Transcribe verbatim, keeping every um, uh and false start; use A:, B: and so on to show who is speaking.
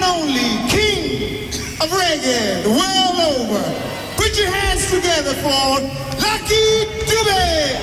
A: only king of reggae the world over. Put your hands together for Lucky Dube.